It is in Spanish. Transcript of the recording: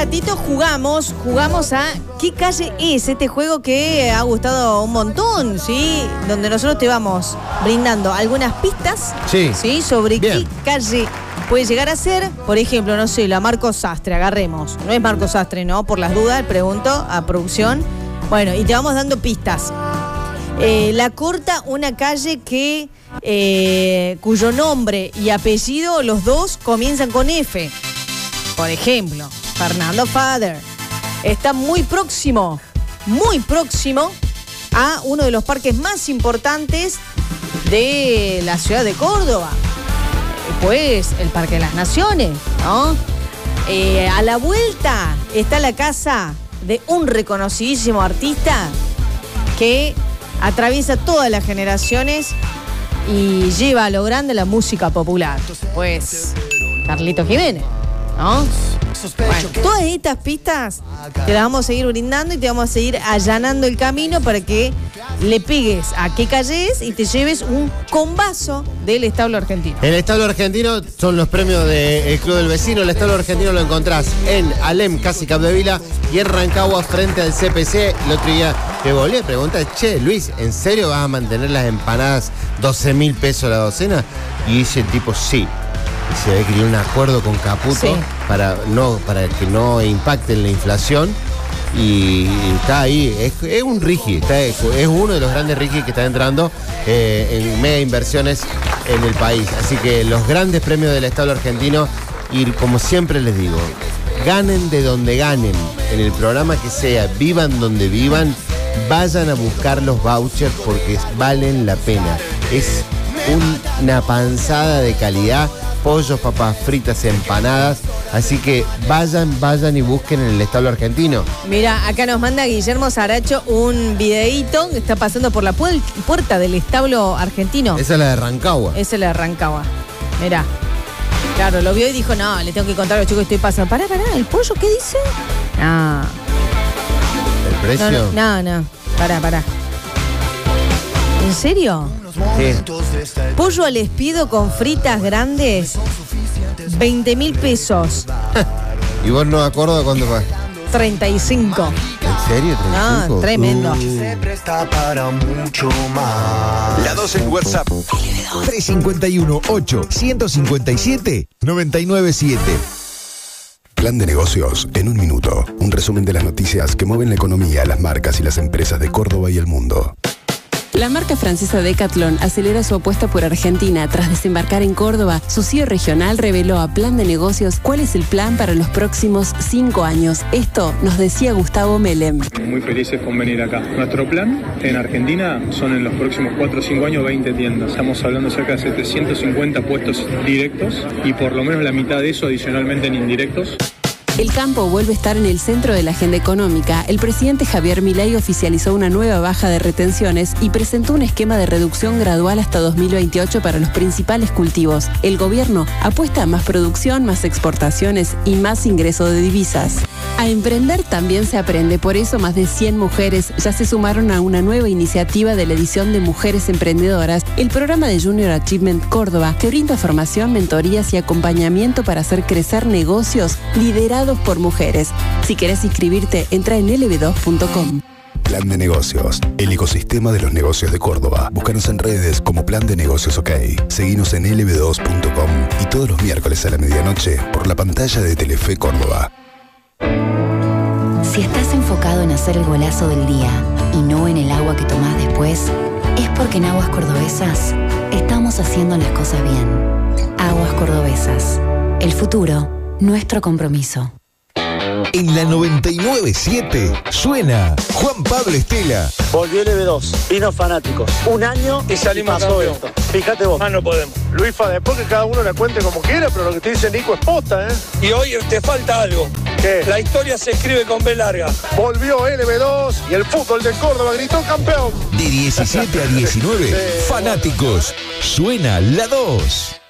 ratito jugamos a ¿qué calle es? Este juego que ha gustado un montón, ¿sí? Donde nosotros te vamos brindando algunas pistas, ¿sí? Sobre qué calle puede llegar a ser. Por ejemplo, no sé, la Marcos Sastre, agarremos. No es Marcos Sastre, ¿no? Por las dudas, pregunto a producción. Bueno, y te vamos dando pistas. La Corta, una calle que cuyo nombre y apellido, los dos, comienzan con F. Por ejemplo, Fernando Fader. Está muy próximo a uno de los parques más importantes de la ciudad de Córdoba. Pues el Parque de las Naciones, ¿no? A la vuelta está la casa de un reconocidísimo artista que atraviesa todas las generaciones y lleva a lo grande la música popular. Pues Carlito Jiménez, ¿no? Bueno, todas estas pistas te las vamos a seguir brindando y te vamos a seguir allanando el camino para que le pegues a qué calle es y te lleves un combazo del establo argentino. El establo argentino son los premios del Club del Vecino. El establo argentino lo encontrás en Alem, casi Capdevila, y en Rancagua frente al CPC. El otro día te volví a preguntar, che, Luis, ¿en serio vas a mantener las empanadas 12.000 pesos la docena? Y dice el tipo, sí. Y se ve que tiene un acuerdo con Caputo para que no impacte en la inflación. Y está ahí, es un Rigi, es uno de los grandes Rigi que está entrando en mega inversiones en el país. Así que los grandes premios del establo argentino, y como siempre les digo, ganen de donde ganen, en el programa que sea, vivan donde vivan, vayan a buscar los vouchers porque valen la pena. Es una panzada de calidad. Pollos, papas fritas, empanadas. Así que vayan y busquen en el establo argentino. Mira, acá nos manda Guillermo Saracho un videíto que está pasando por la puerta del establo argentino. Esa es la de Rancagua. Esa es la de Rancagua. Mirá. Claro, lo vio y dijo, no, le tengo que contar a los chicos que estoy pasando. Pará, ¿el pollo qué dice? No. ¿El precio? No. Pará. ¿En serio? Sí. Pollo al espido con fritas grandes, 20.000 pesos. ¿Y vos no acordás cuándo fue? 35. ¿En serio? 35. No, tremendo. Se presta para mucho más. La 2 en WhatsApp. 351-8-157-997. Plan de negocios en un minuto. Un resumen de las noticias que mueven la economía, las marcas y las empresas de Córdoba y el mundo. La marca francesa Decathlon acelera su apuesta por Argentina. Tras desembarcar en Córdoba, su CEO regional reveló a Plan de Negocios cuál es el plan para los próximos 5 años. Esto nos decía Gustavo Melem. Muy felices con venir acá. Nuestro plan en Argentina son en los próximos 4 o 5 años 20 tiendas. Estamos hablando de cerca de 750 puestos directos y por lo menos la mitad de eso adicionalmente en indirectos. El campo vuelve a estar en el centro de la agenda económica. El presidente Javier Milei oficializó una nueva baja de retenciones y presentó un esquema de reducción gradual hasta 2028 para los principales cultivos. El gobierno apuesta a más producción, más exportaciones y más ingreso de divisas. A emprender también se aprende, por eso más de 100 mujeres ya se sumaron a una nueva iniciativa de la edición de Mujeres Emprendedoras, el programa de Junior Achievement Córdoba, que brinda formación, mentorías y acompañamiento para hacer crecer negocios liderados por mujeres. Si querés inscribirte, entra en lb2.com. Plan de Negocios, el ecosistema de los negocios de Córdoba. Búscanos en redes como Plan de Negocios OK. Seguinos en lb2.com y todos los miércoles a la medianoche por la pantalla de Telefe Córdoba. Si estás enfocado en hacer el golazo del día y no en el agua que tomás después, es porque en Aguas Cordobesas estamos haciendo las cosas bien. Aguas Cordobesas. El futuro, nuestro compromiso. En la 99.7 suena Juan Pablo Estela. Volvió el EB2, vino fanáticos. Un año y salimos pasó esto. Fíjate vos. Más no podemos. Luisfa, después que cada uno la cuente como quiera, pero lo que te dice Nico es posta, ¿eh? Y hoy te falta algo. ¿Qué? La historia se escribe con B larga. Volvió el EB2 y el fútbol de Córdoba gritó campeón. De 17 a 19, fanáticos. Suena la 2.